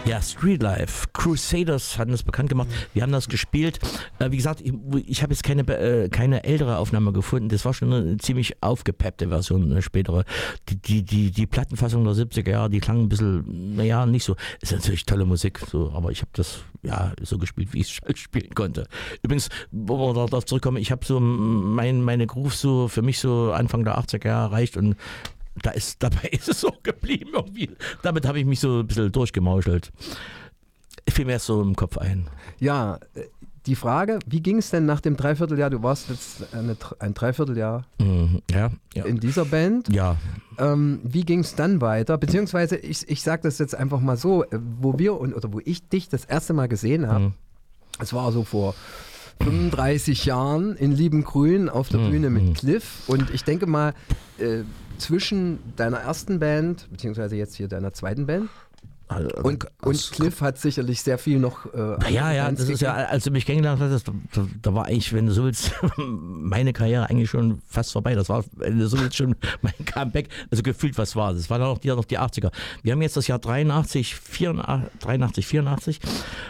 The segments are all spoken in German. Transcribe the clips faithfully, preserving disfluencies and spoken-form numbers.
Ja, Streetlife. Crusaders hatten das bekannt gemacht. Wir haben das gespielt. Äh, wie gesagt, ich, ich habe jetzt keine, äh, keine ältere Aufnahme gefunden. Das war schon eine ziemlich aufgepeppte Version, eine spätere. Die, die, die, die Plattenfassung der siebziger Jahre, die klang ein bisschen, naja, nicht so. Ist natürlich tolle Musik, so, aber ich habe das ja so gespielt, wie ich es spielen konnte. Übrigens, wo wir darauf zurückkommen, ich habe so mein, meine Grooves so für mich so Anfang der achtziger Jahre erreicht und da ist, dabei ist es so geblieben irgendwie. Damit habe ich mich so ein bisschen durchgemauschelt. Fiel mir erst so im Kopf ein. Ja, die Frage, wie ging es denn nach dem Dreivierteljahr? Du warst jetzt eine, ein Dreivierteljahr mhm, ja, ja. in dieser Band. Ja. Ähm, wie ging es dann weiter? Beziehungsweise, ich, ich sage das jetzt einfach mal so, wo wir und oder wo ich dich das erste Mal gesehen habe, es mhm. war so vor fünfunddreißig Jahren in Liebengrün auf der mhm. Bühne mit Cliff. Und ich denke mal, äh, zwischen deiner ersten Band, beziehungsweise jetzt hier deiner zweiten Band, Also, und, und Cliff hat sicherlich sehr viel noch. Äh, ja, ja, das ist ja, als du mich kennengelernt hast, da, da war eigentlich, wenn du so willst, meine Karriere eigentlich schon fast vorbei. Das war, wenn du so willst, schon mein Comeback. Also gefühlt, was war das? Das waren noch die, noch die achtziger. Wir haben jetzt das Jahr dreiundachtzig, vierundachtzig, dreiundachtzig, vierundachtzig.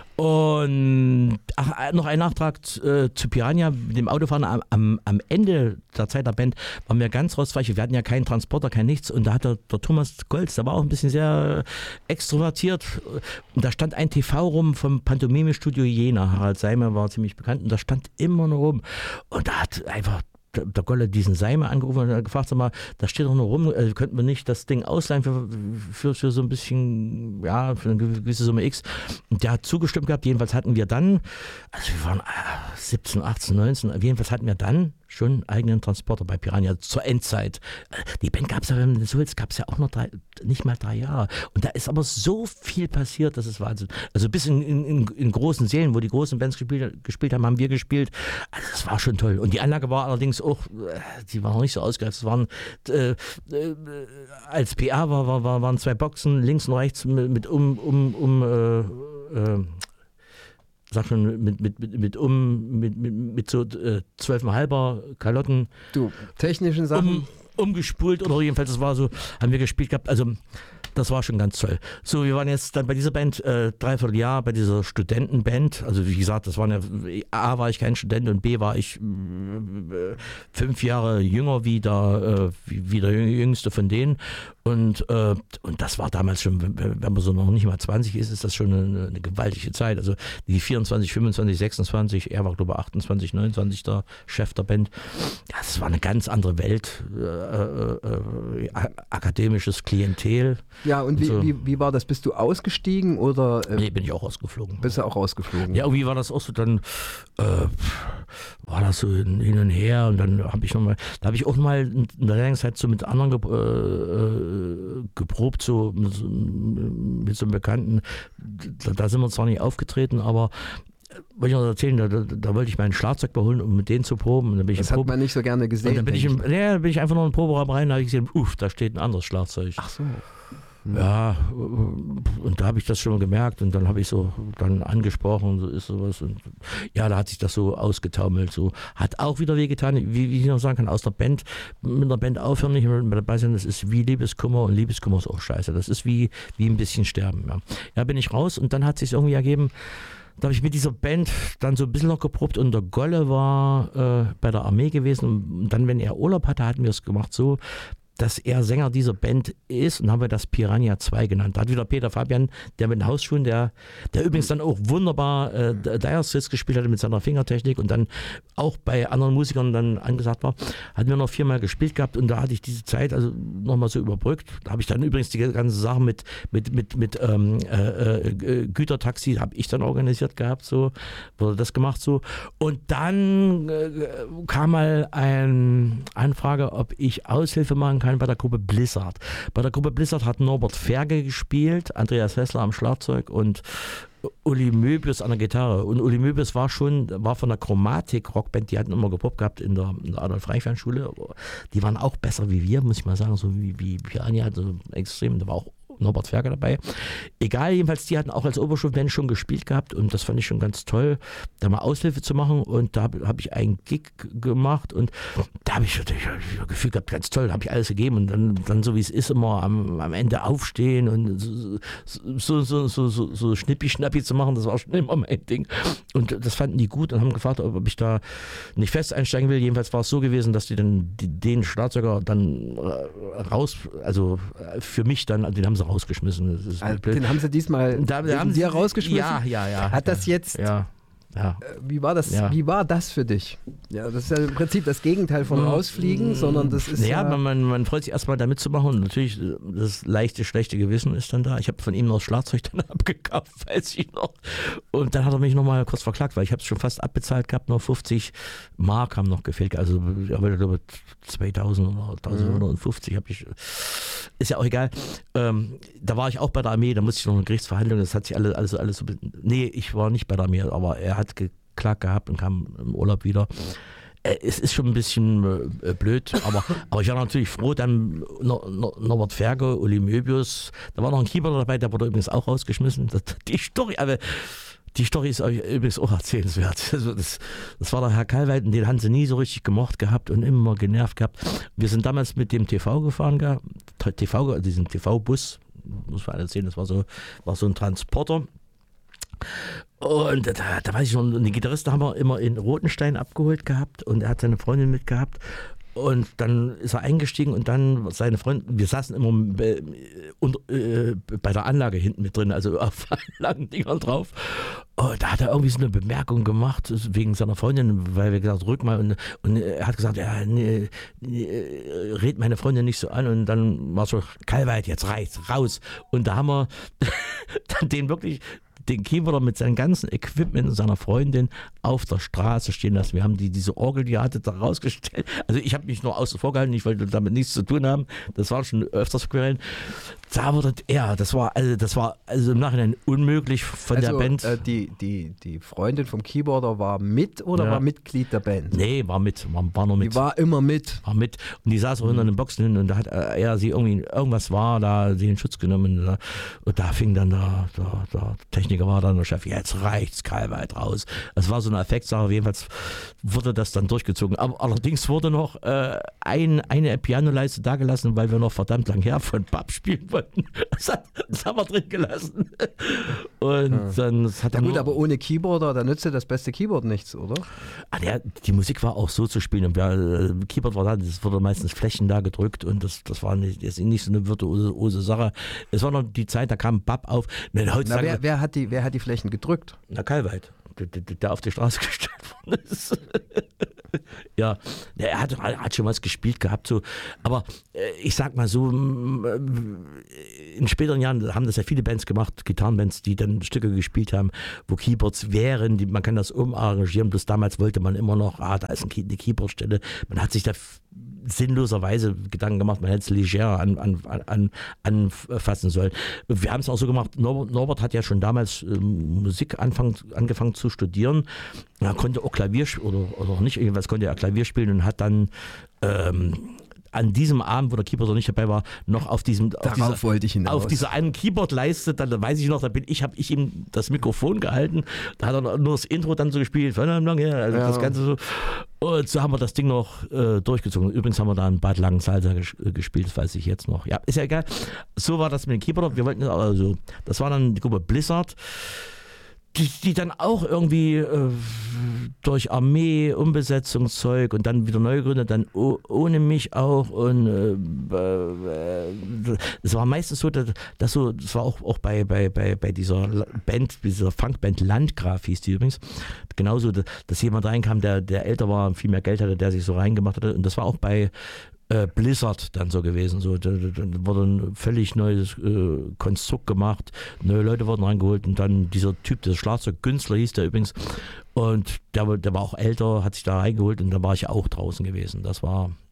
Und ach, noch ein Nachtrag äh, zu Piranha mit dem Autofahren. Am, am, am Ende der Zeit der Band waren wir ganz rotzweich. Wir hatten ja keinen Transporter, kein nichts. Und da hat der, der Thomas Goltz, der war auch ein bisschen sehr extrovertiert. Und da stand ein T V rum vom Pantomime-Studio Jena. Harald Seimer war ziemlich bekannt. Und da stand immer noch rum. Und da hat einfach der Golle diesen Seimer angerufen und hat gefragt, sag mal, da steht doch nur rum, also könnten wir nicht das Ding ausleihen für, für, für so ein bisschen, ja, für eine gewisse Summe X. Und der hat zugestimmt gehabt, jedenfalls hatten wir dann, also wir waren siebzehn, achtzehn, neunzehn, jedenfalls hatten wir dann schon einen eigenen Transporter bei Piranha zur Endzeit. Die Band gab es ja, wenn du so willst, gab es ja auch noch drei, nicht mal drei Jahre. Und da ist aber so viel passiert, das ist Wahnsinn. Also bis in, in, in großen Sälen, wo die großen Bands gespielt, gespielt haben, haben wir gespielt. Also das war schon toll. Und die Anlage war allerdings auch, die war noch nicht so ausgereift. Es waren, äh, äh, als P A war, war, war, waren zwei Boxen, links und rechts mit, mit um, um, um, äh, äh, sag schon, mit, mit, mit, mit um, mit, mit, mit so äh, zwölfeinhalber Kalotten. Du, technischen Sachen? Um, umgespult oder jedenfalls, das war so, haben wir gespielt gehabt, also das war schon ganz toll. So, wir waren jetzt dann bei dieser Band äh, dreiviertel Jahr bei dieser Studentenband. Also wie gesagt, das waren ja, A war ich kein Student und B war ich äh, fünf Jahre jünger wie der, äh, wie, wie der jüngste von denen. Und, äh, und das war damals schon, wenn, wenn man so noch nicht mal zwanzig ist, ist das schon eine, eine gewaltige Zeit. Also die vierundzwanzig, fünfundzwanzig, sechsundzwanzig, er war glaube ich achtundzwanzig, neunundzwanzig der Chef der Band. Ja, das war eine ganz andere Welt. Äh, äh, äh, akademisches Klientel. Ja, und, und wie, so. wie, wie war das? Bist du ausgestiegen oder? Äh, nee, bin ich auch rausgeflogen. Bist du auch rausgeflogen? Ja, irgendwie war das auch so, dann äh, war das so hin und her und dann habe ich nochmal, da habe ich auch mal in der Lehrgangszeit so mit anderen ge äh, geprobt, so mit, mit so einem Bekannten. Da, da sind wir zwar nicht aufgetreten, aber wollte ich noch erzählen, da, da, da wollte ich meinen Schlagzeug beholen, um mit denen zu proben. Und dann bin ich das hat Probe man nicht so gerne gesehen. Und dann bin ich, im, ja, bin ich einfach noch in den Proberaum rein, da habe ich gesehen, uff, da steht ein anderes Schlagzeug. Ach so. Ja, und da habe ich das schon mal gemerkt und dann habe ich so dann angesprochen, so ist sowas und ja, da hat sich das so ausgetaumelt, so hat auch wieder wehgetan, wie, wie ich noch sagen kann, aus der Band, mit der Band aufhören, nicht mehr dabei sein, das ist wie Liebeskummer und Liebeskummer ist auch scheiße, das ist wie, wie ein bisschen sterben, ja. Ja, bin ich raus und dann hat sich irgendwie ergeben, da habe ich mit dieser Band dann so ein bisschen noch geprobt und der Golle war äh, bei der Armee gewesen und dann, wenn er Urlaub hatte, hatten wir es gemacht so, dass er Sänger dieser Band ist und haben wir das Piranha zwei genannt. Da hat wieder Peter Fabian, der mit den Hausschuhen, der, der übrigens dann auch wunderbar äh, Dire Straits gespielt hatte mit seiner Fingertechnik und dann auch bei anderen Musikern dann angesagt war, hatten wir noch viermal gespielt gehabt und da hatte ich diese Zeit also nochmal so überbrückt. Da habe ich dann übrigens die ganze Sache mit, mit, mit, mit ähm, äh, äh, Gütertaxi habe ich dann organisiert gehabt, so wurde das gemacht so. Und dann äh, kam mal eine Anfrage, ob ich Aushilfe machen kann bei der Gruppe Blizzard. Bei der Gruppe Blizzard hat Norbert Ferge gespielt, Andreas Hessler am Schlagzeug und Uli Möbius an der Gitarre. Und Uli Möbius war schon, war von der Chromatik-Rockband, die hatten immer geprobt gehabt in der, in der Adolf-Reichwein-Schule. Die waren auch besser wie wir, muss ich mal sagen, so wie, wie Piranha, also extrem. Da war auch Norbert Ferger dabei. Egal, jedenfalls, die hatten auch als Oberschulband schon gespielt gehabt und das fand ich schon ganz toll, da mal Aushilfe zu machen und da habe hab ich einen Gig gemacht und da habe ich, ich das Gefühl gehabt, ganz toll, da habe ich alles gegeben und dann, dann so wie es ist, immer am, am Ende aufstehen und so, so, so, so, so, so schnippi-schnappi zu machen, das war schon immer mein Ding und das fanden die gut und haben gefragt, ob ich da nicht fest einsteigen will. Jedenfalls war es so gewesen, dass die dann die, den Schlagzeuger dann raus, also für mich dann, den haben sie rausgeschmissen. Das ist also, den haben sie diesmal da, da haben sie sie rausgeschmissen? Ja, ja, ja. Hat das jetzt... Ja. Ja. Wie war das? Ja. Wie war das für dich? Ja, das ist ja im Prinzip das Gegenteil von rausfliegen, sondern das ist naja, ja... Man, man freut sich erstmal da mitzumachen und natürlich das leichte, schlechte Gewissen ist dann da. Ich habe von ihm noch das Schlagzeug dann abgekauft, weiß ich noch. Und dann hat er mich nochmal kurz verklagt, weil ich habe es schon fast abbezahlt gehabt, noch fünfzig Mark haben noch gefehlt. Also er wollte glaube ich zweitausend oder eintausendfünfzig habe ich... Ist ja auch egal. Ähm, da war ich auch bei der Armee, da musste ich noch eine Gerichtsverhandlung, das hat sich alles, alles, alles so... Nee, ich war nicht bei der Armee, aber er hat geklagt gehabt und kam im Urlaub wieder. Es ist schon ein bisschen äh, blöd, aber, aber ich war natürlich froh, dann Nor- Nor- Norbert Ferger, Uli Möbius, da war noch ein Keyboarder dabei, der wurde übrigens auch rausgeschmissen. Das, die Story, aber die Story ist übrigens auch erzählenswert. Also das, das war der Herr Kallweit, den haben sie nie so richtig gemocht gehabt und immer genervt gehabt. Wir sind damals mit dem T V gefahren, T V, diesen T V-Bus, muss man erzählen, das war so, war so ein Transporter. Und da, da weiß ich noch, den Gitarristen haben wir immer in Rotenstein abgeholt gehabt und er hat seine Freundin mitgehabt. Und dann ist er eingestiegen und dann seine Freundin, wir saßen immer äh, und, äh, bei der Anlage hinten mit drin, also auf langen Dingern drauf. Und da hat er irgendwie so eine Bemerkung gemacht wegen seiner Freundin, weil wir gesagt, rück mal. Und, und er hat gesagt, ja, nee, nee, red meine Freundin nicht so an. Und dann war so, Kallweit, jetzt reicht's, raus. Und da haben wir dann den wirklich... den Keyboarder mit seinem ganzen Equipment und seiner Freundin auf der Straße stehen lassen. Wir haben die, diese Orgel, die er hatte, da rausgestellt. Also ich habe mich nur außen vor gehalten, ich wollte damit nichts zu tun haben. Das war schon öfters Querelen. Da wurde er, das war also das war also im Nachhinein unmöglich von also, der Band. Äh, die, die, die Freundin vom Keyboarder war mit oder Ja. war Mitglied der Band? Nee, war mit, war, war nur mit. Die war immer mit. War mit. Und die saß auch hinter den Boxen hin und da hat er sie irgendwie, irgendwas war, da sie in Schutz genommen. Und da, und da fing dann der, der, der Techniker war dann der Chef, jetzt reicht's Kallweit raus. Das war so eine Effektsache, jedenfalls wurde das dann durchgezogen. Aber allerdings wurde noch äh, ein, eine Pianoleiste da gelassen, weil wir noch verdammt lang her von Papp spielen wollten. Das, hat, das haben wir drin gelassen. Und ja. dann das hat ja, er gut, nur, aber ohne Keyboarder, da nützt ja das beste Keyboard nichts, oder? Ah, der, die Musik war auch so zu spielen. Und der äh, Keyboard war da, das wurde meistens Flächen da gedrückt und das, das war nicht, das ist nicht so eine virtuose Sache. Es war noch die Zeit, da kam Papp auf. Na, Na, wer, wer, hat die, wer hat die Flächen gedrückt? Na, Kallweit, der, der, der auf die Straße gestellt worden ist. Ja, er hat, hat schon was gespielt gehabt, so. Aber äh, ich sag mal so, in späteren Jahren haben das ja viele Bands gemacht, Gitarrenbands, die dann Stücke gespielt haben, wo Keyboards wären, die, man kann das umarrangieren, bloß damals wollte man immer noch, ah, da ist ein Key, eine Keyboardstelle, man hat sich da f- sinnloserweise Gedanken gemacht, man hätte es leger an, an, an, anfassen sollen. Wir haben es auch so gemacht, Norbert, Norbert hat ja schon damals ähm, Musik anfang, angefangen zu studieren, er konnte auch Klavier oder, oder nicht, irgendwas konnte er Klavier spielen und hat dann ähm, an diesem Abend, wo der Keyboarder nicht dabei war, noch auf diesem auf Darauf dieser, wollte ich hinaus. auf dieser einen Keyboard-Leiste, dann weiß ich noch, da bin ich, habe ich ihm das Mikrofon gehalten, da hat er nur das Intro dann so gespielt, von einem lang her, also ja. das Ganze so. Und so haben wir das Ding noch äh, durchgezogen. Übrigens haben wir da in Bad Langensalza ges- gespielt, das weiß ich jetzt noch. Ja, ist ja egal. So war das mit dem Keyboarder. Wir wollten also, das war dann die Gruppe Blizzard. Die, die dann auch irgendwie äh, durch Armee, Umbesetzungszeug und dann wieder neu gegründet, dann oh, ohne mich auch. Und äh, äh, es war meistens so, dass, dass so, das war auch, auch bei, bei, bei, bei dieser Band, dieser Funkband Landgraf hieß die übrigens, genauso, dass jemand reinkam, der, der älter war, viel mehr Geld hatte, der sich so reingemacht hatte. Und das war auch bei Blizzard dann so gewesen. So, da, da wurde ein völlig neues äh, Konstrukt gemacht, neue Leute wurden reingeholt und dann dieser Typ, der Schlagzeug Günzler hieß der übrigens, und der, der war auch älter, hat sich da reingeholt und da war ich auch draußen gewesen. Das war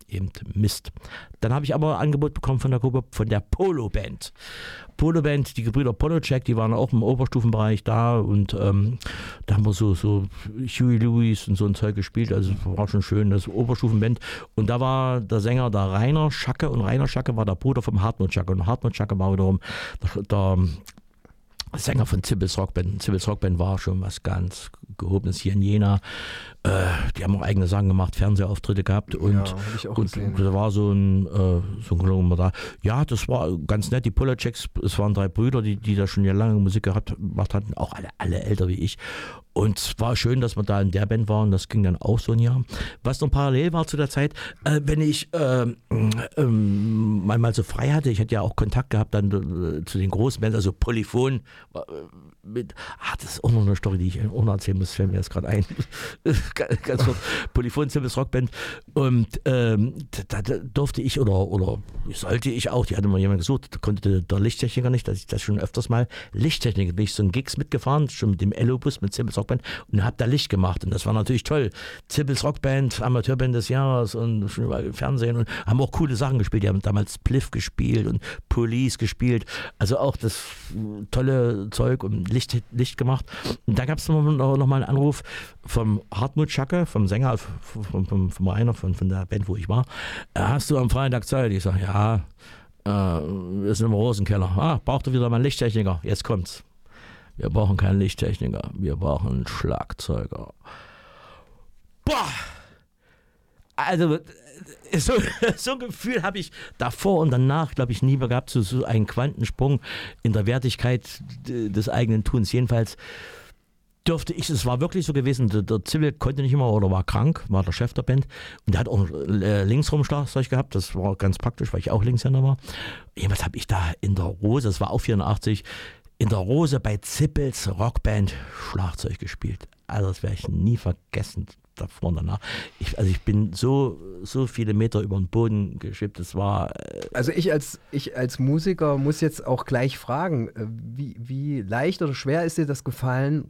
eben Mist. Dann habe ich aber ein Angebot bekommen von der Gruppe, von der Polo-Band. Polo-Band, die Gebrüder Polocek, die waren auch im Oberstufenbereich da und ähm, da haben wir so, so Huey Lewis und so ein Zeug gespielt, also war schon schön, das Oberstufenband. Und da war der Sänger der Rainer Schacke und Rainer Schacke war der Bruder vom Hartmut Schacke und Hartmut Schacke war wiederum der, der Sänger von Zippels Rockband. Zippels Rockband war schon was ganz Gehobenes hier in Jena. Äh, die haben auch eigene Sachen gemacht, Fernsehauftritte gehabt und, ja, hab ich auch und gesehen. da war so ein, äh, so ein Konglomerat da. Ja, das war ganz nett. Die Polaceks, es waren drei Brüder, die, die da schon lange Musik gehabt, gemacht hatten, auch alle, alle älter wie ich. Und es war schön, dass wir da in der Band waren. Das ging dann auch so ein Jahr. Was noch parallel war zu der Zeit, äh, wenn ich äh, äh, mal so frei hatte, ich hatte ja auch Kontakt gehabt dann äh, zu den großen Bands, also Polyphon. Äh, mit, ach, das ist auch noch eine Story, die ich auch noch erzählen muss, fällt mir jetzt gerade ein. Ganz kurz. Polyphon, Zippels Rockband. Und ähm, da, da durfte ich oder, oder sollte ich auch, die hatte mal jemand gesucht, da konnte der Lichttechniker nicht, dass ich das schon öfters mal Lichttechniker, bin ich so ein Gigs mitgefahren, schon mit dem Ello-Bus, mit Zippels Rockband und habe da Licht gemacht und das war natürlich toll. Zippels Rockband, Amateurband des Jahres und schon überall Fernsehen und haben auch coole Sachen gespielt. Die haben damals Pliff gespielt und Police gespielt, also auch das tolle Zeug und Licht, Licht gemacht. Und da gab es noch, noch mal einen Anruf vom Hartmut Schacke, vom Sänger, vom, vom, vom Rainer, von, von der Band, wo ich war. Hast du am Freitag Zeit? Ich sage, ja, äh, wir sind im Rosenkeller. Ah, braucht ihr wieder mal einen Lichttechniker? Jetzt kommt's. Wir brauchen keinen Lichttechniker, wir brauchen einen Schlagzeuger. Boah! Also, so, so ein Gefühl habe ich davor und danach, glaube ich, nie mehr gehabt, so, so einen Quantensprung in der Wertigkeit des eigenen Tuns. Jedenfalls dürfte ich, es war wirklich so gewesen, der, der Zippel konnte nicht immer oder war krank, war der Chef der Band und der hat auch äh, linksrum Schlagzeug gehabt, das war ganz praktisch, weil ich auch Linkshänder war. Jedenfalls habe ich da in der Rose, das war auch vierundachtzig, in der Rose bei Zippels Rockband Schlagzeug gespielt. Also das werde ich nie vergessen, davor und danach. Ich, also ich bin so, so viele Meter über den Boden geschippt, das war... Äh also ich als, ich als Musiker muss jetzt auch gleich fragen, wie, wie leicht oder schwer ist dir das gefallen,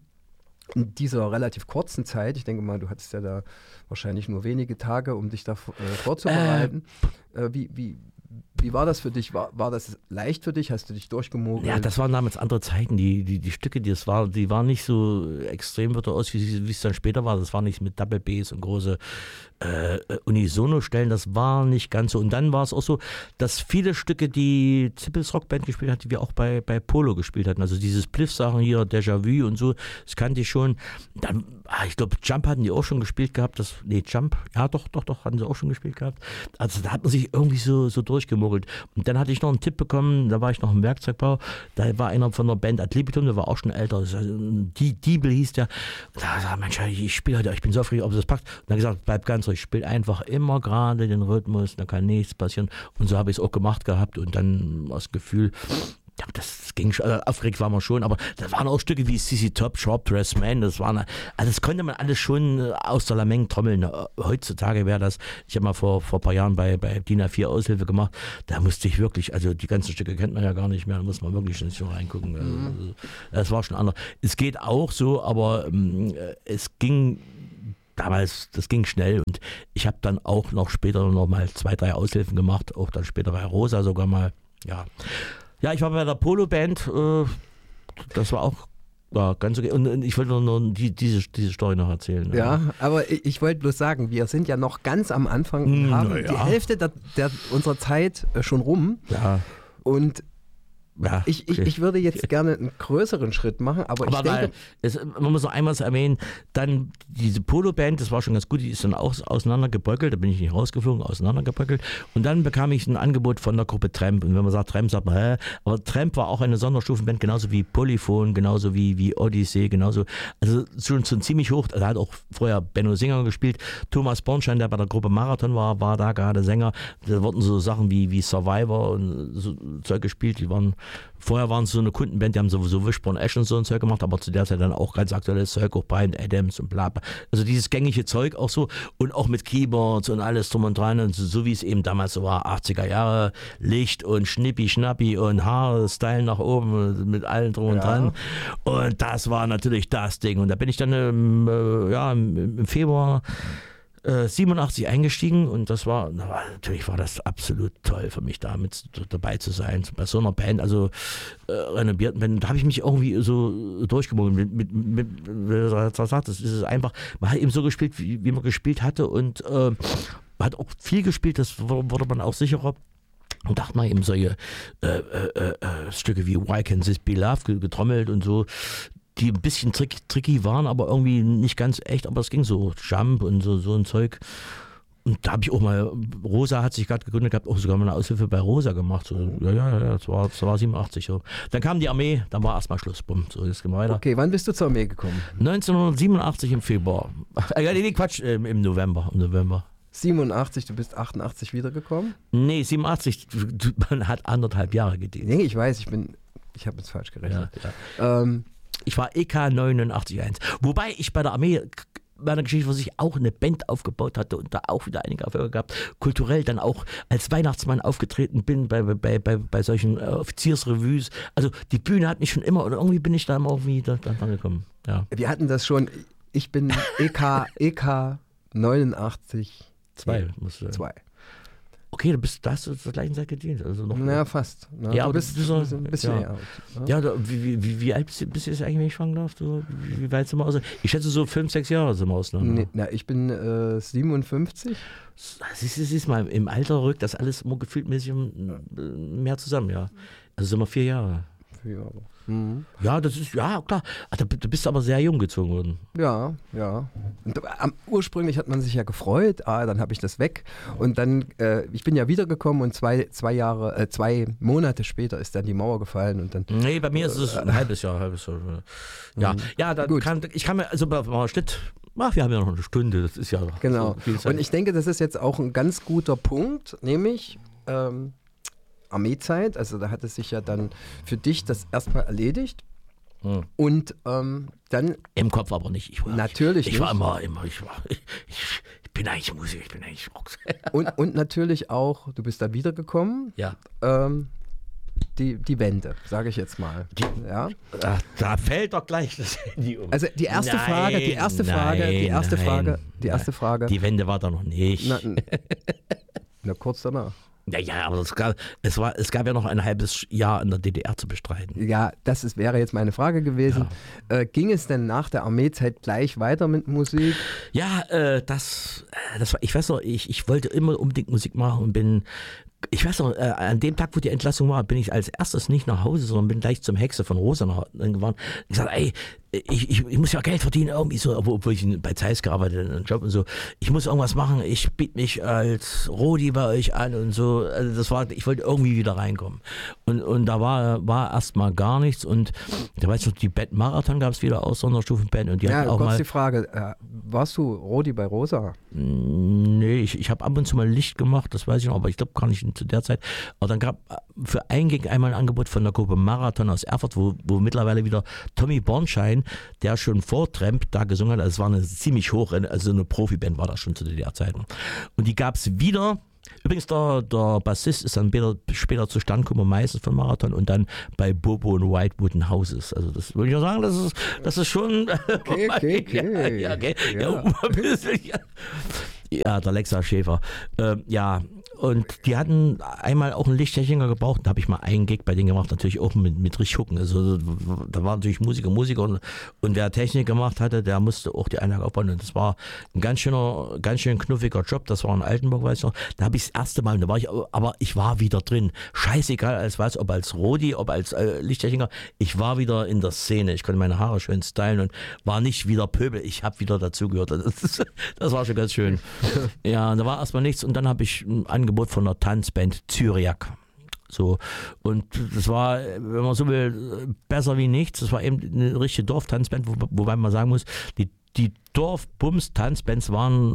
in dieser relativ kurzen Zeit, ich denke mal, du hattest ja da wahrscheinlich nur wenige Tage, um dich da äh, vorzubereiten, äh, äh, wie, wie Wie war das für dich? War, war das leicht für dich? Hast du dich durchgemogelt? Ja, das waren damals andere Zeiten. Die, die, die Stücke, die, das war, die waren nicht so extrem virtuos, wie, wie es dann später war. Das war nicht mit Double Bass und große äh, Unisono-Stellen. Das war nicht ganz so. Und dann war es auch so, dass viele Stücke, die Zippels Rockband gespielt hat, die wir auch bei, bei Polo gespielt hatten. Also dieses Pliff-Sachen hier, Déjà-vu und so, das kannte ich schon. Dann, ich glaube, Jump hatten die auch schon gespielt gehabt. Das, nee, Jump, ja doch, doch, doch, hatten sie auch schon gespielt gehabt. Also da hat man sich irgendwie so, so durchgemogelt. Und dann hatte ich noch einen Tipp bekommen, da war ich noch im Werkzeugbau, da war einer von der Band Ad Libitum, der war auch schon älter, die Diebel hieß der. Da sagte Mensch, ich spiele heute, ich bin so aufgeregt, ob das packt. Und dann gesagt, bleib ganz ruhig, spiel einfach immer gerade den Rhythmus, da kann nichts passieren. Und so habe ich es auch gemacht gehabt und dann das Gefühl, ja, das ging schon, also aufgeregt war man schon, aber da waren auch Stücke wie C C Top, Sharp Dress Man, das waren, also das konnte man alles schon aus der Lameng trommeln. Heutzutage wäre das, ich habe mal vor, vor ein paar Jahren bei, bei D I N A vier Aushilfe gemacht, da musste ich wirklich, also die ganzen Stücke kennt man ja gar nicht mehr, da muss man wirklich nicht so reingucken. Mhm. Also, das war schon anders. Es geht auch so, aber ähm, es ging damals, das ging schnell und ich habe dann auch noch später noch mal zwei, drei Aushilfen gemacht, auch dann später bei Rosa sogar mal, ja. Ja, ich war bei der Polo-Band, äh, das war auch ja, ganz okay. Und, und ich wollte nur die, diese, diese Story noch erzählen. Ja, ja, aber ich, ich wollte bloß sagen, wir sind ja noch ganz am Anfang und haben Na ja. die Hälfte der, der, unserer Zeit äh, schon rum. Ja. Und Ja, ich, ich, ich würde jetzt gerne einen größeren Schritt machen, aber, aber ich denke... Es, man muss noch einmal erwähnen, dann diese Polo-Band, das war schon ganz gut, die ist dann auch auseinandergebröckelt, da bin ich nicht rausgeflogen, auseinandergebröckelt. Und dann bekam ich ein Angebot von der Gruppe Tramp. Und wenn man sagt Tramp, sagt man, hä? Aber Tramp war auch eine Sonderstufenband, genauso wie Polyphon, genauso wie, wie Odyssey, genauso. Also schon, schon ziemlich hoch. Da hat auch vorher Benno Singer gespielt. Thomas Bornstein, der bei der Gruppe Marathon war, war da gerade Sänger. Da wurden so Sachen wie, wie Survivor und so Zeug gespielt, die waren... Vorher waren es so eine Kundenband, die haben sowieso Wishbone Ash und so ein Zeug gemacht, aber zu der Zeit dann auch ganz aktuelles Zeug, auch Brian Adams und bla bla. Also dieses gängige Zeug auch so und auch mit Keyboards und alles drum und dran und so, so wie es eben damals so war, achtziger Jahre, Licht und Schnippi Schnappi und Haarstyle nach oben mit allem drum und ja. dran. Und das war natürlich das Ding. Und da bin ich dann im, äh, ja, im, im Februar äh, siebenundachtzig eingestiegen und das war, na, natürlich war das absolut toll für mich, da mit dabei zu sein, bei so einer Band, also äh, renovierten Band. Da habe ich mich irgendwie so durchgemogelt. Mit, mit, mit, wie er sagt, das ist einfach, man hat eben so gespielt, wie, wie man gespielt hatte und äh, man hat auch viel gespielt, das wurde man auch sicherer. Und dachte mal eben solche äh, äh, äh, Stücke wie Why Can't This Be Love getrommelt und so, die ein bisschen trick, tricky waren, aber irgendwie nicht ganz echt, aber es ging so, Jump und so, so ein Zeug. Und da habe ich auch mal, Rosa hat sich gerade gegründet gehabt, auch sogar mal eine Aushilfe bei Rosa gemacht. So, ja, ja, ja, das war, das war siebenundachtzig. So. Dann kam die Armee, dann war erstmal Schluss. Bumm, so, jetzt gehen wir weiter. Okay, wann bist du zur Armee gekommen? neunzehnhundertsiebenundachtzig im Februar. Äh, nee, Quatsch, äh, im November, im November. siebenundachtzig, du bist achtundachtzig wiedergekommen? Nee, siebenundachtzig, man hat anderthalb Jahre gedient. Nee, ich weiß, ich bin, ich habe jetzt falsch gerechnet. Ja, ja. Ähm, ich war E K neunundachtzig eins. Wobei ich bei der Armee, bei einer Geschichte, wo sich auch eine Band aufgebaut hatte und da auch wieder einige Erfolge gehabt, kulturell dann auch als Weihnachtsmann aufgetreten bin bei, bei, bei, bei solchen äh, Offiziersrevues. Also die Bühne hat mich schon immer, oder irgendwie bin ich da immer irgendwie da, da angekommen. Ja. Wir hatten das schon, ich bin E K, E K neunundachtzig. Zwei, musst du sagen. Zwei. Okay, du bist, da hast du zur gleichen Zeit gedient. Also noch Na, fast. Na, ja, du aber bist so, ein bisschen, ein bisschen ja. eher alt. Ne? Ja, da, wie, wie, wie alt bist du, bist du jetzt eigentlich, wenn ich fragen darf? Du, wie, wie weit sind wir aus? Ich schätze so fünf, sechs Jahre sind wir auseinander. Nee, na, ich bin äh, siebenundfünfzig. Siehst du, siehst mal, im Alter rückt das alles immer gefühltmäßig mehr zusammen, ja. Also sind wir vier Jahre. Vier Jahre. Mhm. Ja, das ist, ja, klar. Ach, da, du bist aber sehr jung gezogen worden. Ja, ja. Und, ähm, ursprünglich hat man sich ja gefreut, ah, dann habe ich das weg. Und dann, äh, ich bin ja wiedergekommen und zwei, zwei Jahre, äh, zwei Monate später ist dann die Mauer gefallen und dann. Nee, bei mir ist es ein halbes Jahr, halbes Jahr. Ja, mhm. ja, da kann, ich kann mir, also bei Schnitt, ach, wir haben ja noch eine Stunde, das ist ja genau. So viel Zeit. Und ich denke, das ist jetzt auch ein ganz guter Punkt, nämlich ähm, Armeezeit, also da hat es sich ja dann für dich das erstmal erledigt hm. und ähm, dann... Im Kopf aber nicht. Ich war, natürlich ich, ich nicht. war immer, immer, ich war, ich, ich, ich bin eigentlich Musiker, ich bin eigentlich Rockstar. und, und natürlich auch, du bist da wiedergekommen, ja. ähm, die, die Wende, sage ich jetzt mal. Die, ja? Ach, da fällt doch gleich das Handy um. Also die erste nein, Frage, die erste Frage, nein, die erste nein, Frage, die erste Frage. Die Wende war da noch nicht. Na, na kurz danach. Ja, ja, aber es gab, es, war, es gab ja noch ein halbes Jahr in der D D R zu bestreiten. Ja, das ist, wäre jetzt meine Frage gewesen. Ja. Äh, ging es denn nach der Armeezeit gleich weiter mit Musik? Ja, äh, das, das war, ich weiß noch, ich, ich wollte immer unbedingt Musik machen und bin, ich weiß noch, äh, an dem Tag, wo die Entlassung war, bin ich als erstes nicht nach Hause, sondern bin gleich zum Hexe von Rosa nach gefahren. Ich gesagt, ey, ich, ich, ich muss ja Geld verdienen, irgendwie so, obwohl ich bei Zeiss gearbeitet habe, einen Job und so. Ich muss irgendwas machen, ich biete mich als Rodi bei euch an und so. Also das war, ich wollte irgendwie wieder reinkommen. Und, und da war, war erstmal gar nichts und da weiß ich noch, die Band Marathon gab es wieder aus Sonderstufenband und die ja, hatten auch kurz mal... die Frage, äh, warst du Rodi bei Rosa? Nee, ich, ich habe ab und zu mal Licht gemacht, das weiß ich noch, aber ich glaube gar nicht zu der Zeit. Aber dann gab für ein Gig einmal ein Angebot von der Gruppe Marathon aus Erfurt, wo, wo mittlerweile wieder Tommy Bornschein, der schon vor Tramp da gesungen hat, also es war eine ziemlich hoch, also eine Profiband war das schon zu D D R-Zeiten. Und die gab es wieder. Übrigens, der, der Bassist ist dann später, später zustande gekommen, meistens von Marathon und dann bei Bobo und Whitewooden Houses. Also das würde ich auch sagen, das ist, das ist schon... Okay, okay, okay. Ja, okay. Ja. Ja, ein bisschen, ja. Ja, der Lexa Schäfer. Ähm, ja, und die hatten einmal auch einen Lichttechniker gebraucht. Da habe ich mal einen Gig bei denen gemacht, natürlich auch mit, mit richtig Hucken. Also da waren natürlich Musiker, Musiker und, und wer Technik gemacht hatte, der musste auch die Einlage aufbauen. Und das war ein ganz schöner, ganz schön knuffiger Job. Das war in Altenburg, weiß ich noch. Da habe ich das erste Mal, da war ich, aber ich war wieder drin. Scheißegal, als was, ob als Rodi, ob als äh, Lichttechniker. Ich war wieder in der Szene. Ich konnte meine Haare schön stylen und war nicht wieder Pöbel. Ich habe wieder dazugehört. Das, das war schon ganz schön. Ja, da war erstmal nichts und dann habe ich ein Angebot von der Tanzband Zyriak. So, und das war, wenn man so will, besser wie nichts. Das war eben eine richtige Dorftanzband, wo, wobei man sagen muss, die Die Dorf-Bums-Tanzbands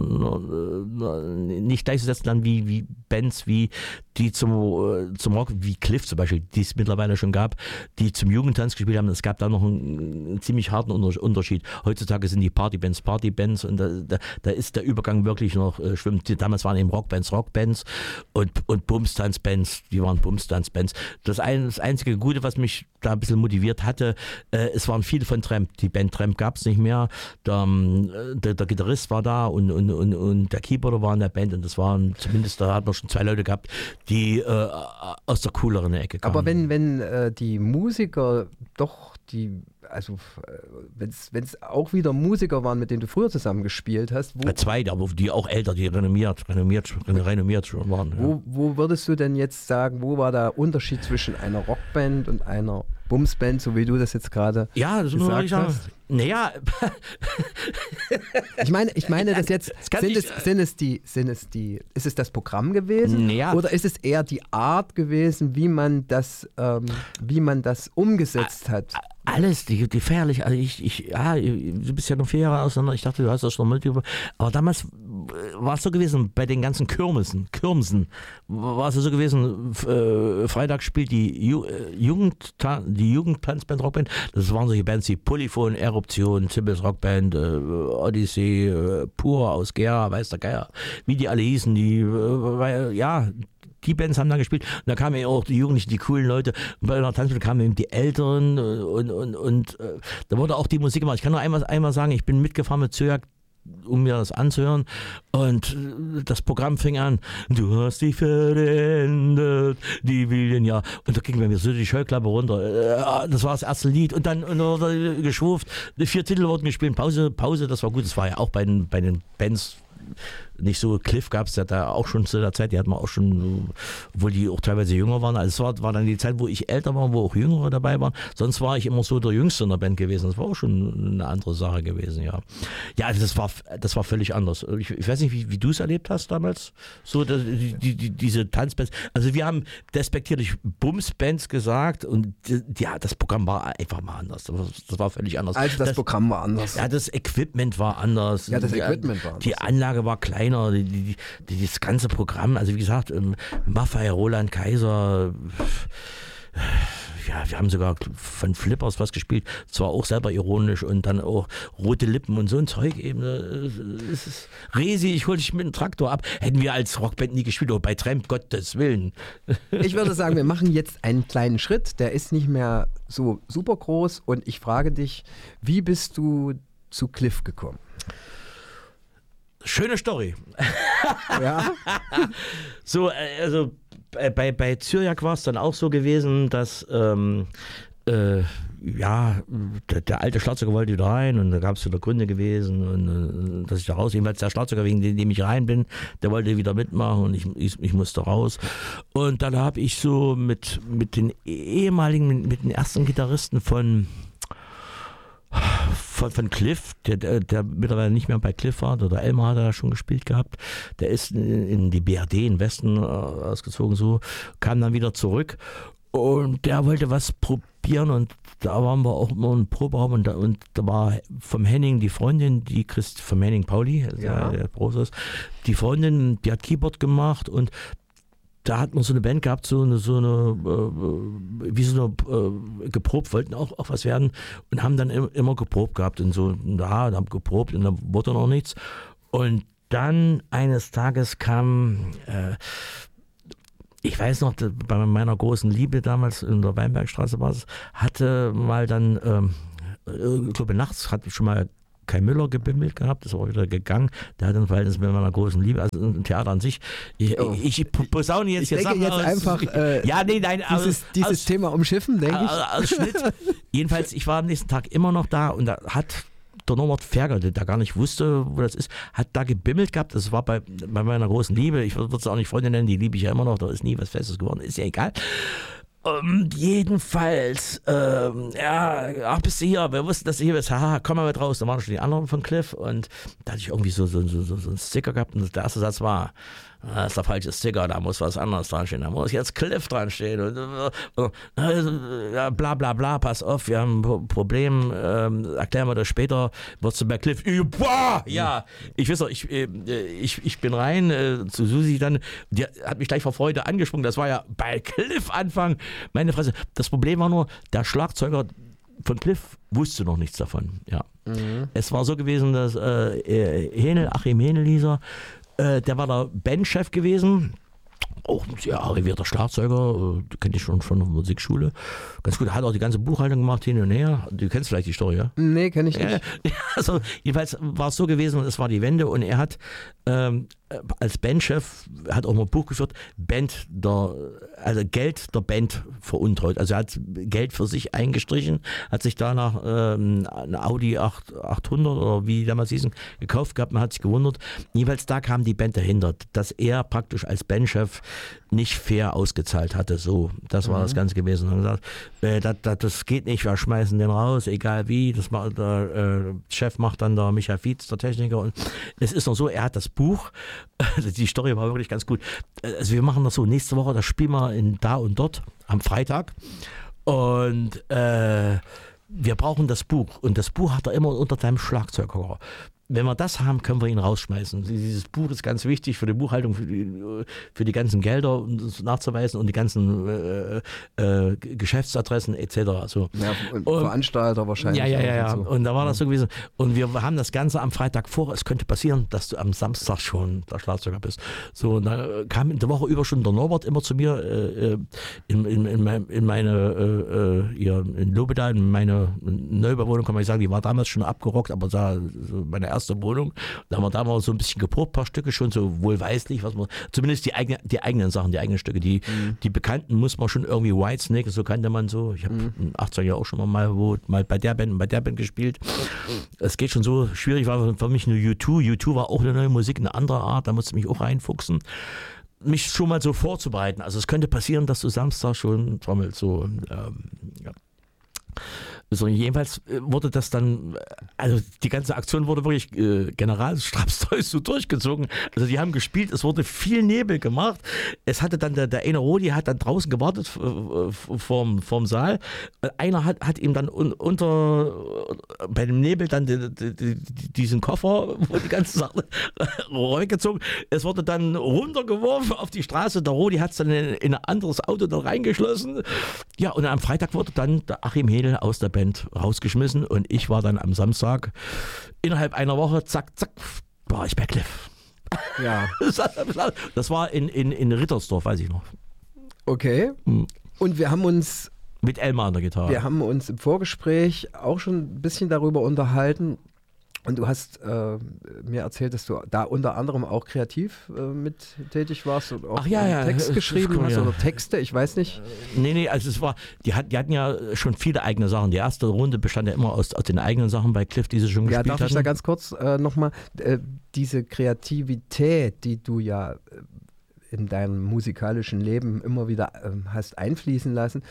waren äh, nicht gleichzusetzen dann wie, wie Bands, wie die zum, äh, zum Rock, wie Cliff zum Beispiel, die es mittlerweile schon gab, die zum Jugendtanz gespielt haben. Es gab da noch einen, einen ziemlich harten Unterschied. Heutzutage sind die Partybands Partybands und da, da, da ist der Übergang wirklich noch äh, schwimmt. Damals waren eben Rockbands Rockbands und, und Bums-Tanzbands, die waren Bums-Tanzbands. Das, ein, das einzige Gute, was mich da ein bisschen motiviert hatte. Äh, es waren viele von Tramp. Die Band Tramp gab es nicht mehr. Der, der, der Gitarrist war da und, und, und, und der Keyboarder war in der Band und das waren zumindest, da hat man schon zwei Leute gehabt, die äh, aus der cooleren Ecke kamen. Aber wenn, wenn äh, die Musiker doch die, also wenn es auch wieder Musiker waren, mit denen du früher zusammen gespielt hast, wo, ja, zwei, aber die auch älter, die renommiert, renommiert, renommiert schon waren. Wo, ja. wo würdest du denn jetzt sagen, wo war der Unterschied zwischen einer Rockband und einer Bumsband, so wie du das jetzt gerade ja, das gesagt muss ich sagen. hast? Naja, ich meine, ich meine das jetzt, das sind, es, sind es die, sind es die, ist es das Programm gewesen naja. oder ist es eher die Art gewesen, wie man das, ähm, wie man das umgesetzt hat? Alles, die, die feierlich, also ich, ich, ja, du bist ja noch vier Jahre auseinander, ich dachte, du hast das schon mit über, aber damals war es so gewesen, bei den ganzen Kirmesen, Kirmsen, war es so gewesen, äh, Freitag spielt die Ju, äh, Jugend, die Jugendtanzband Rockband, das waren solche Bands wie Polyphon, Eruption, Zimbels Rockband, äh, Odyssey, äh, Pur aus Gera, weiß der Geier, wie die alle hießen, die, äh, ja, die Bands haben da gespielt und da kamen eben auch die Jugendlichen, die coolen Leute und bei einer Tanzband kamen eben die Älteren und, und, und äh, da wurde auch die Musik gemacht. Ich kann nur einmal, einmal sagen, ich bin mitgefahren mit Zöjak, um mir das anzuhören und das Programm fing an, du hast dich verändert, die wilden ja und da ging bei mir so die Scheuklappe runter, das war das erste Lied und dann und geschwurft, die vier Titel wurden gespielt, Pause, Pause, das war gut, das war ja auch bei den, bei den Bands nicht so. Cliff gab es ja da auch schon zu der Zeit, die hatten wir auch schon, obwohl die auch teilweise jünger waren. Also es war, war dann die Zeit, wo ich älter war, wo auch Jüngere dabei waren. Sonst war ich immer so der Jüngste in der Band gewesen. Das war auch schon eine andere Sache gewesen, ja. Ja, also das war, das war völlig anders. Ich, ich weiß nicht, wie, wie du es erlebt hast damals, so die, die, die, diese Tanzbands. Also wir haben despektierlich Bumsbands gesagt und die, ja, das Programm war einfach mal anders. Das war, das war völlig anders. Also das, das Programm war anders. Ja, das Equipment war anders. Ja, das die, Equipment war anders. Die Anlage war kleiner, die, die, die, das ganze Programm, also wie gesagt, ähm, Maffei, Roland Kaiser, ja, wir haben sogar von Flippers was gespielt, zwar auch selber ironisch und dann auch Rote Lippen und so ein Zeug eben. Es ist Resi, ich hol dich mit dem Traktor ab. Hätten wir als Rockband nie gespielt, aber bei Tramp, Gottes Willen. Ich würde sagen, wir machen jetzt einen kleinen Schritt, der ist nicht mehr so super groß und ich frage dich, wie bist du zu Cliff gekommen? Schöne Story. Ja. So, also bei, bei Zürjak war es dann auch so gewesen, dass ähm, äh, ja, der, der alte Schlagzeuger wollte wieder rein und da gab es wieder Gründe gewesen und äh, dass ich da raus, jedenfalls der Schlagzeuger, wegen dem ich rein bin, der wollte wieder mitmachen und ich, ich, ich musste raus. Und dann habe ich so mit, mit den ehemaligen, mit, mit den ersten Gitarristen von Von, von Cliff, der, der, der mittlerweile nicht mehr bei Cliff war, oder Elmar hat er da schon gespielt gehabt, der ist in, in die B R D in Westen äh, ausgezogen, so, kam dann wieder zurück und der wollte was probieren und da waren wir auch immer im Proberaum und da, und da war vom Henning die Freundin, die Christ, vom Henning Pauli, ja. der, der Groß, die Freundin, die hat Keyboard gemacht und da hat man so eine Band gehabt, so eine, so eine äh, wie so eine, äh, geprobt, wollten auch, auch was werden und haben dann immer, immer geprobt gehabt und so, da haben geprobt und dann wurde noch nichts. Und dann eines Tages kam, äh, ich weiß noch, bei meiner großen Liebe damals in der Weinbergstraße war es, hatte mal dann, ähm, ich glaube nachts hat schon mal Kai Müller gebimmelt gehabt, ist auch wieder gegangen. Der hat ein Verhältnis mit meiner großen Liebe, also ein Theater an sich. Ich, oh. ich, ich posaune jetzt, ich jetzt denke Sachen jetzt aus. einfach äh, ja, nee, nein, dieses, aus, dieses aus, Thema umschiffen, denke ich. Aus Schnitt. Jedenfalls, ich war am nächsten Tag immer noch da und da hat der Norbert Ferger, der gar nicht wusste, wo das ist, hat da gebimmelt gehabt. Das war bei, bei meiner großen Liebe. Ich würde es auch nicht Freundin nennen, die liebe ich ja immer noch. Da ist nie was Festes geworden. Ist ja egal. Um, jedenfalls, ähm, ja, ach, bist du hier, wir wussten, dass du hier bist, haha, komm mal mit raus. Da waren schon die anderen von Cliff und da hatte ich irgendwie so, so, so, so einen Sticker gehabt und der erste Satz war, das ist der falsche Sticker, da muss was anderes dran stehen, da muss jetzt Cliff dran stehen und, und ja, bla bla bla, pass auf, wir haben ein Problem, ähm, erklären wir das später, wirst du bei Cliff, boah, ja, ich weiß doch, ich, ich, ich bin rein äh, zu Susi dann, die hat mich gleich vor Freude angesprungen, das war ja bei Cliff Anfang, meine Fresse, das Problem war nur, der Schlagzeuger von Cliff wusste noch nichts davon, ja. Mhm. Es war so gewesen, dass äh, Henel, Achim Henel hieß er, der war der Bandchef gewesen auch ein sehr arrivierter Schlagzeuger, äh, kenne ich schon von der Musikschule. Ganz gut, er hat auch die ganze Buchhaltung gemacht hin und her. Du kennst vielleicht die Story, ja? Nee, kenne ich nicht. Ja, also jedenfalls war es so gewesen, es war die Wende und er hat ähm, als Bandchef, hat auch mal ein Buch geführt, Band der, also Geld der Band veruntreut. Also er hat Geld für sich eingestrichen, hat sich danach ähm, eine Audi achthundert oder wie die damals hießen, gekauft gehabt, man hat sich gewundert. Jeweils da kam die Band dahinter, dass er praktisch als Bandchef nicht fair ausgezahlt hatte. So, das war mhm. das Ganze gewesen. Und gesagt, äh, das, das, das geht nicht, wir schmeißen den raus, egal wie. Das macht, der äh, Chef macht dann der Michael Fietz, der Techniker. Und es ist noch so, er hat das Buch, die Story war wirklich ganz gut. Also wir machen das so, nächste Woche, das spielen wir in da und dort am Freitag. Und äh, wir brauchen das Buch. Und das Buch hat er immer unter seinem Schlagzeughocker. Wenn wir das haben, können wir ihn rausschmeißen. Dieses Buch ist ganz wichtig für die Buchhaltung, für die, für die ganzen Gelder nachzuweisen und die ganzen äh, äh, Geschäftsadressen et cetera. So. Ja, und und, Veranstalter wahrscheinlich. Ja, ja, ja. ja. Und, so. Und da war das so gewesen. Und wir haben das Ganze am Freitag vor. Es könnte passieren, dass du am Samstag schon der Schlagzeuger bist. So, und da kam in der Woche über schon der Norbert immer zu mir äh, in, in, in, mein, in meine, äh, hier in Lobedal, in meine Neubauwohnung, kann man nicht sagen, die war damals schon abgerockt, aber da so meine erste Wohnung. Da haben wir damals so ein bisschen geprobt, ein paar Stücke schon so wohlweislich, was man, zumindest die, eigene, die eigenen Sachen, die eigenen Stücke, die, mhm. die bekannten muss man schon irgendwie Whitesnake, so kannte man so. Ich habe mhm. in den achtziger Jahren auch schon mal, wo, mal bei der Band und bei der Band gespielt. Es geht schon so, schwierig war für mich nur U zwei. U zwei war auch eine neue Musik, eine andere Art, da musste ich mich auch reinfuchsen. Mich schon mal so vorzubereiten. Also es könnte passieren, dass du Samstag schon trommelst, so, ähm, ja. So, jedenfalls wurde das dann, also die ganze Aktion wurde wirklich äh, generalstrapstös so durchgezogen. Also die haben gespielt, es wurde viel Nebel gemacht. Es hatte dann, der, der eine Rodi hat dann draußen gewartet äh, vorm, vorm Saal. Einer hat, hat ihm dann un, unter, bei dem Nebel dann die, die, die, diesen Koffer, wo die ganze Sache reingezogen. Es wurde dann runtergeworfen auf die Straße. Der Rodi hat es dann in, in ein anderes Auto da reingeschlossen. Ja, und am Freitag wurde dann der Achim Hedel aus der Band rausgeschmissen und ich war dann am Samstag innerhalb einer Woche, zack, zack, war ich bei Cliff. Ja. Das war in, in, in Rittersdorf, weiß ich noch. Okay. Hm. Und wir haben uns mit Elmar an der Gitarre. Wir haben uns im Vorgespräch auch schon ein bisschen darüber unterhalten. Und du hast äh, mir erzählt, dass du da unter anderem auch kreativ äh, mit tätig warst und auch Ach, ja, ja. Text geschrieben cool, hast ja. oder Texte, ich weiß nicht. Nee, nee, also es war, die, hat, die hatten ja schon viele eigene Sachen. Die erste Runde bestand ja immer aus, aus den eigenen Sachen bei Cliff, die sie schon ja, gespielt hatten. Ja, darf ich da ganz kurz äh, nochmal, äh, diese Kreativität, die du ja in deinem musikalischen Leben immer wieder äh, hast einfließen lassen,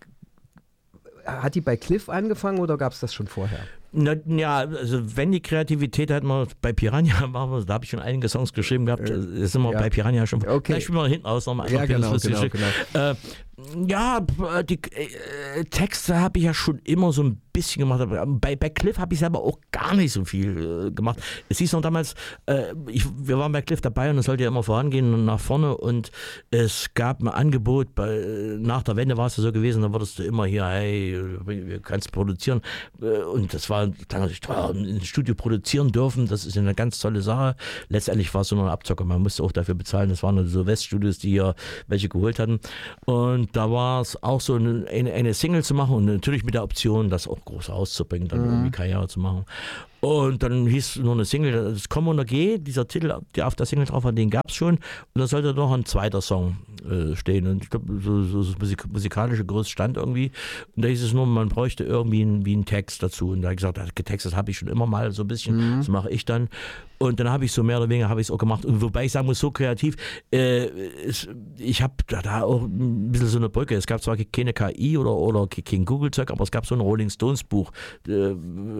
hat die bei Cliff angefangen oder gab es das schon vorher? Na, ja, also wenn die Kreativität hat man bei Piranha war, da habe ich schon einige Songs geschrieben gehabt, äh, ist immer ja. bei Piranha schon. Okay. Vielleicht spielen wir hinten raus nochmal. Ja, genau, genau, genau. Äh, ja, die äh, Texte habe ich ja schon immer so ein bisschen gemacht. Bei, bei Cliff habe ich selber auch gar nicht so viel äh, gemacht. Es hieß noch damals, äh, ich, wir waren bei Cliff dabei und es sollte ja immer vorangehen und nach vorne und es gab ein Angebot, bei, nach der Wende war es ja so gewesen, da wurdest du immer hier, hey, wir kannst produzieren und das war dann ins Studio produzieren dürfen, das ist eine ganz tolle Sache. Letztendlich war es so eine Abzocke, man musste auch dafür bezahlen, das waren so Weststudios, die hier welche geholt hatten und da war es auch so eine, eine Single zu machen und natürlich mit der Option, das auch groß auszubringen, dann mhm. irgendwie Karriere zu machen. Und dann hieß nur eine Single, das Komm oder Geh, dieser Titel, der auf der Single drauf war, den gab es schon. Und da sollte noch ein zweiter Song äh, stehen. Und ich glaube, so, so das Musik, musikalische Gerüst stand irgendwie. Und da hieß es nur, man bräuchte irgendwie einen, wie einen Text dazu. Und da habe ich gesagt, getextet habe ich schon immer mal so ein bisschen, mhm. das mache ich dann. Und dann habe ich so mehr oder weniger habe ich es auch gemacht. Und wobei ich sagen muss, so kreativ, äh, es, ich habe da, da auch ein bisschen so eine Brücke. Es gab zwar keine K I oder, oder kein Google-Zeug, aber es gab so ein Rolling Stones Buch, äh,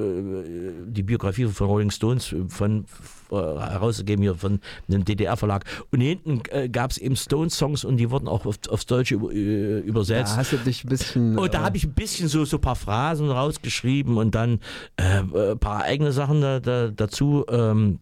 die Biografie von Rolling Stones von, äh, herausgegeben hier von einem D D R-Verlag. Und hinten äh, gab es eben Stones-Songs und die wurden auch auf, aufs Deutsche über, äh, übersetzt. Da hast du dich ein bisschen... Und da habe ich ein bisschen so, so ein paar Phrasen rausgeschrieben und dann äh, ein paar eigene Sachen da, da, dazu. Ähm,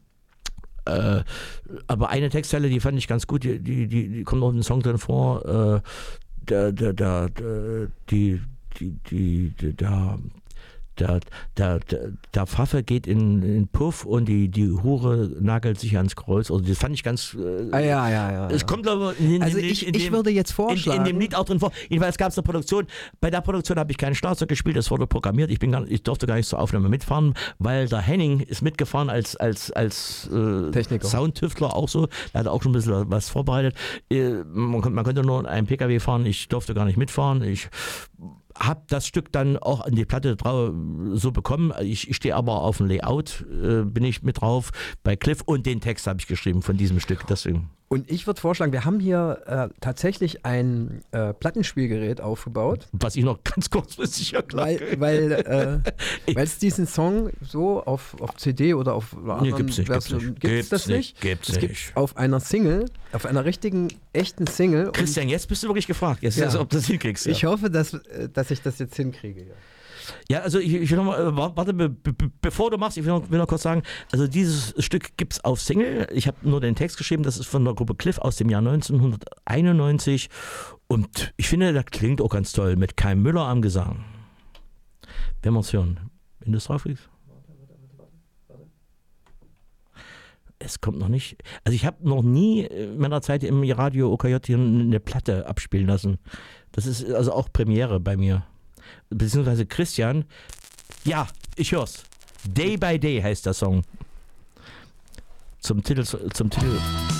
Äh, aber eine Textzeile, die fand ich ganz gut, die, die, die, die kommt auch in dem Song drin vor, äh, der, der, der, der, die, die, die, der, Der, der, der, der Pfaffe geht in, in Puff und die, die Hure nagelt sich ans Kreuz. Also das fand ich ganz... Äh, ah, ja, ja, ja. Es kommt aber in, also in, ich, in ich dem, würde jetzt vorschlagen... In, in dem Lied auch drin vor. Jedenfalls gab es eine Produktion. Bei der Produktion habe ich keinen Schlagzeug gespielt, das wurde programmiert. Ich, bin gar, ich durfte gar nicht zur Aufnahme mitfahren, weil der Henning ist mitgefahren als, als, als äh, Techniker. Soundtüftler auch so. Er hat auch schon ein bisschen was vorbereitet. Äh, man, man konnte nur in einem P K W fahren, ich durfte gar nicht mitfahren. Ich habe das Stück dann auch an die Platte drauf so bekommen. Ich, ich stehe aber auf dem Layout, äh, bin ich mit drauf bei Cliff und den Text habe ich geschrieben von diesem Stück. Deswegen. Und ich würde vorschlagen, wir haben hier äh, tatsächlich ein äh, Plattenspielgerät aufgebaut. Was ich noch ganz kurzfristig erkläre. Weil äh, es diesen Song so auf, auf C D oder auf einer anderen nee, gibt's nicht, Version gibt's nicht. gibt's Gibt's das nicht, nicht. gibt's es nicht. gibt auf einer Single, auf einer richtigen, echten Single. Christian, jetzt bist du wirklich gefragt. Jetzt Ja. ist, ob du das hinkriegst. Ja. Ich hoffe, dass, äh, dass ich das jetzt hinkriege. Ja. Ja, also ich, ich will noch mal, warte, be, be, bevor du machst, ich will noch, will noch kurz sagen, also dieses Stück gibt es auf Single. Ich habe nur den Text geschrieben, das ist von der Gruppe Cliff aus dem Jahr neunzehnhunderteinundneunzig und ich finde, das klingt auch ganz toll mit Kai Müller am Gesang. Wenn wir es hören. Wenn du es drauf kriegst. Es kommt noch nicht. Also ich habe noch nie in meiner Zeit im Radio O K J hier eine Platte abspielen lassen. Das ist also auch Premiere bei mir. Beziehungsweise Christian, ja, ich hör's. Day by Day heißt der Song. Zum Titel, zum Titel.